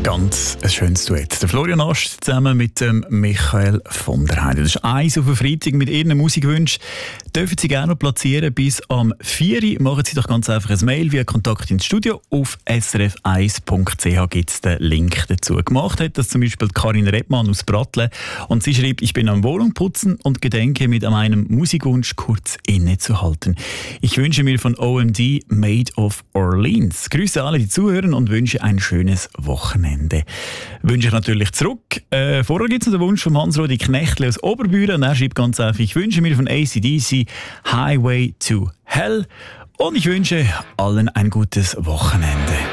Ganz ein schönes Duett. Der Florian Ast zusammen mit dem Michael von der Heide. Das ist eins auf den Freitag mit Ihren Musikwünschen. Dürfen Sie gerne noch platzieren bis am 4 Uhr. Machen Sie doch ganz einfach ein Mail via Kontakt ins Studio. Auf srf1.ch gibt es den Link dazu. Gemacht hat das zum Beispiel Karin Redmann aus Brattle. Und sie schreibt, ich bin am Wohnung putzen und gedenke mit meinem Musikwunsch kurz innezuhalten. Ich wünsche mir von OMD Made of Orleans. Grüße alle, die zuhören und wünsche ein schönes Wochenende. Wünsche ich natürlich zurück. Vorher gibt es noch den Wunsch von Hans-Rudi Knechtle aus Oberbüren. Und er schreibt ganz einfach, ich wünsche mir von AC/DC Highway to Hell. Und ich wünsche allen ein gutes Wochenende.